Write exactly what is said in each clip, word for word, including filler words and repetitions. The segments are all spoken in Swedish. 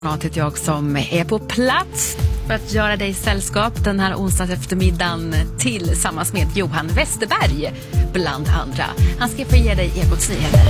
Heter jag som är på plats för att göra dig sällskap den här onsdags eftermiddagen tillsammans med Johan Westerberg bland andra. Han ska få ge dig Ekots nyheter.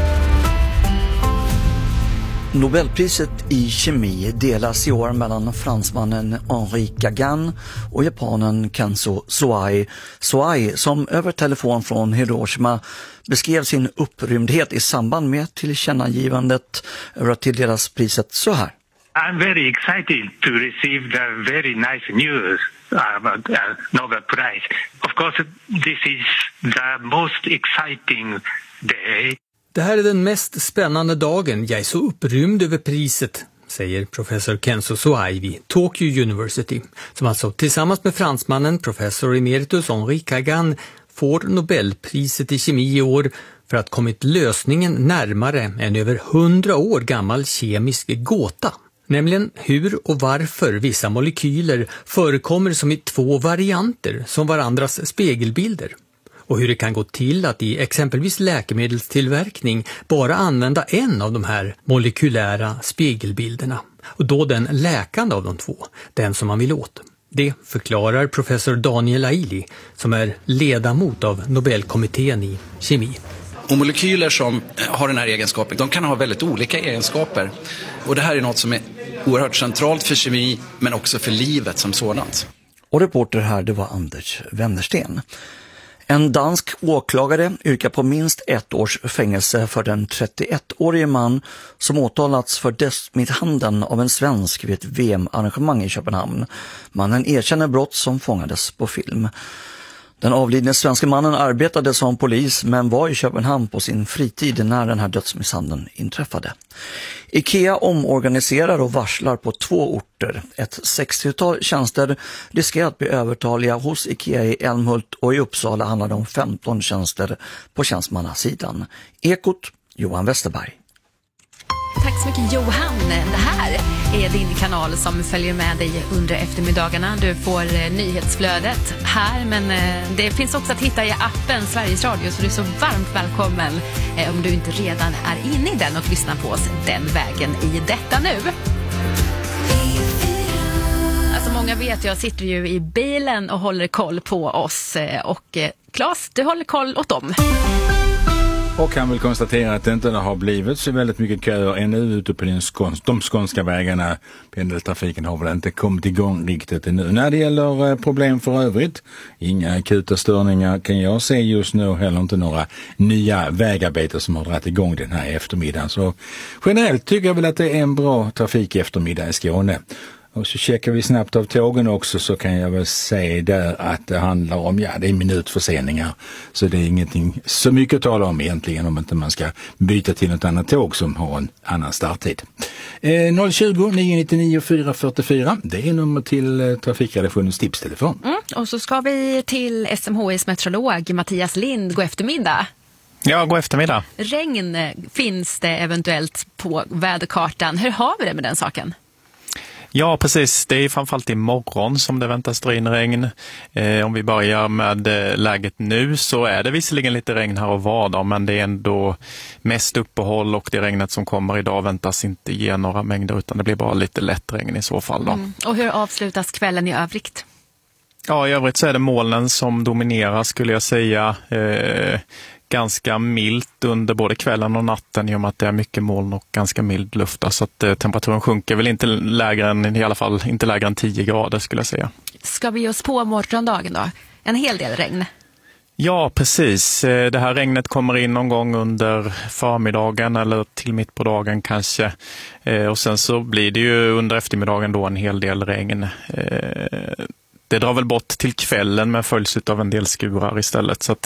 Nobelpriset i kemi delas i år mellan fransmannen Henri Gagin och japanen Kenzo Soai. Soai, som över telefon från Hiroshima beskrev sin upprymdhet i samband med tillkännagivandet över att tilldelas priset så här. I'm very excited to receive the very nice news about the Nobel Prize. Of course, this is the most exciting day. Det här är den mest spännande dagen. Jag är så upprymd över priset, säger professor Kenzo Soai vid Tokyo University, som alltså tillsammans med fransmannen professor emeritus Henri Gagin får Nobelpriset i kemi i år för att kommit lösningen närmare en över hundra år gammal kemisk gåta. Nämligen hur och varför vissa molekyler förekommer som i två varianter som varandras spegelbilder. Och hur det kan gå till att i exempelvis läkemedelstillverkning bara använda en av de här molekylära spegelbilderna. Och då den läkande av de två, den som man vill åt. Det förklarar professor Daniel Aili som är ledamot av Nobelkommittén i kemi. Och molekyler som har den här egenskapen, de kan ha väldigt olika egenskaper. Och det här är något som är oerhört centralt för kemi men också för livet som sådant. Och reporter här, det var Anders Wennersten. En dansk åklagare yrkar på minst ett års fängelse för den trettioettårige man som åtalats för dödsmisshandeln av en svensk vid ett V M-arrangemang i Köpenhamn. Mannen erkänner brott som fångades på film. Den avlidne svenska mannen arbetade som polis men var i Köpenhamn på sin fritid när den här dödsmisshandeln inträffade. IKEA omorganiserar och varslar på två orter. Ett sextiotal tjänster riskerar att bli övertaliga hos IKEA i Älmhult och i Uppsala handlar det om femton tjänster på tjänstemannasidan. Ekot, Johan Westerberg. Tack så mycket Johan. Det här är din kanal som följer med dig under eftermiddagarna. Du får eh, nyhetsflödet här, men eh, det finns också att hitta i appen Sveriges Radio, så du är så varmt välkommen eh, om du inte redan är inne i den och lyssnar på oss den vägen i detta nu. Alltså många vet, jag sitter ju i bilen och håller koll på oss eh, och eh, Claes, du håller koll åt dem. Och kan väl konstatera att det inte har blivit så väldigt mycket köer ännu ute på den skåns- de skånska vägarna. Pendeltrafiken har väl inte kommit igång riktigt ännu. När det gäller problem för övrigt, inga akuta störningar kan jag se just nu, heller inte några nya vägarbeten som har dragit igång den här eftermiddagen. Så generellt tycker jag väl att det är en bra trafik eftermiddag i Skåne. Och så checkar vi snabbt av tågen också, så kan jag väl säga där att det handlar om, ja, det är minutförseningar. Så det är ingenting så mycket att tala om egentligen, om inte man ska byta till ett annat tåg som har en annan starttid. Eh, noll tjugo, nio nittionio, fyra fyrtiofyra, det är nummer till eh, Trafikredaktionens tipstelefon. Mm, och så ska vi till S M H I:s meteorolog Mattias Lind. God eftermiddag. Ja, god eftermiddag. Regn finns det eventuellt på väderkartan. Hur har vi det med den saken? Ja, precis. Det är framförallt imorgon som det väntas dra in regn. Eh, om vi börjar med eh, läget nu så är det visserligen lite regn här och var då, men det är ändå mest uppehåll och det regnet som kommer idag väntas inte ge några mängder utan det blir bara lite lätt regn i så fall då. Mm. Och hur avslutas kvällen i övrigt? Ja, i övrigt så är det molnen som dominerar skulle jag säga. Eh, ganska milt under både kvällen och natten i och med att det är mycket moln och ganska mild luft. Så att eh, temperaturen sjunker väl inte lägre än, i alla fall inte lägre än tio grader skulle jag säga. Ska vi ge oss på morgondagen då? En hel del regn. Ja, precis. Det här regnet kommer in någon gång under förmiddagen eller till mitt på dagen kanske. Och sen så blir det ju under eftermiddagen då en hel del regn. Det drar väl bort till kvällen men följs av en del skurar istället. Så att